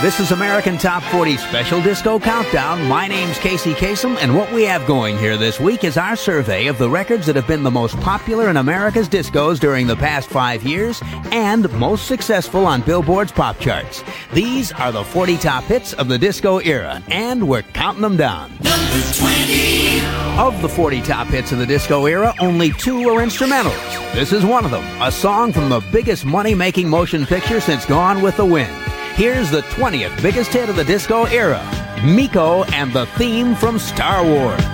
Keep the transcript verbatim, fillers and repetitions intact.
This is American Top forty Special Disco Countdown. My name's Casey Kasem, and what we have going here this week is our survey of the records that have been the most popular in America's discos during the past five years and most successful on Billboard's pop charts. These are the forty top hits of the disco era, and we're counting them down. Number twenty. Of the forty top hits of the disco era, only two are instrumentals. This is one of them, a song from the biggest money-making motion picture since Gone with the Wind. Here's the twentieth biggest hit of the disco era, Miko and the theme from Star Wars.